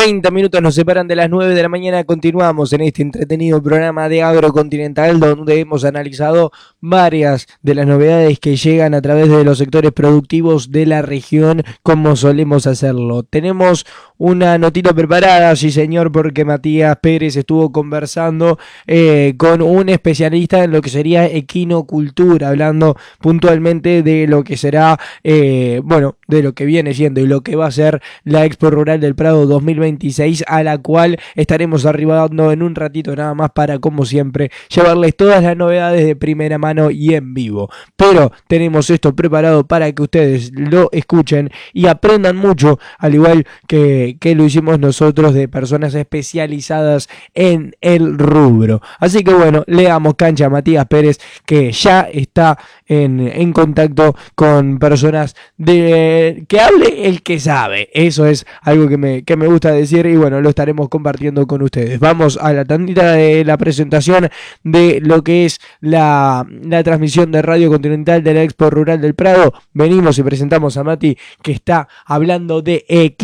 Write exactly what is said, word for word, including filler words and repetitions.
treinta minutos nos separan de las nueve de la mañana. Continuamos en este entretenido programa de Agrocontinental, donde hemos analizado varias de las novedades que llegan a través de los sectores productivos de la región, como solemos hacerlo. Tenemos una notita preparada, sí señor, porque Matías Pérez estuvo conversando eh, con un especialista en lo que sería equinocultura, hablando puntualmente de lo que será, eh, bueno, de lo que viene siendo y lo que va a ser la Expo Rural del Prado dos mil veintiséis, a la cual estaremos arribando en un ratito nada más para, como siempre, llevarles todas las novedades de primera mano y en vivo. Pero tenemos esto preparado para que ustedes lo escuchen y aprendan mucho, al igual que, que lo hicimos nosotros, de personas especializadas en el rubro. Así que bueno, le damos cancha a Matías Pérez, que ya está en, en contacto con personas de que hable el que sabe. Eso es algo que me, que me gusta decir y bueno, lo estaremos compartiendo con ustedes. Vamos a la tandita de la presentación de lo que es la, la transmisión de Radio Continental de la Expo Rural del Prado. Venimos y presentamos a Mati, que está hablando de equipos.